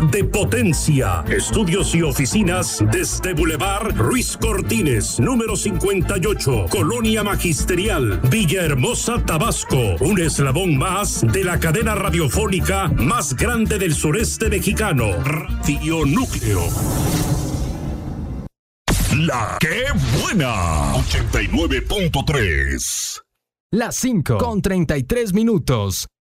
de potencia. Estudios y oficinas desde Boulevard Ruiz Cortines, número 58, Colonia Magisterial, Villahermosa, Tabasco. Un eslabón más de la cadena radiofónica más grande del sureste mexicano. Radio Núcleo. La que buena. 89.3. Las 5:33.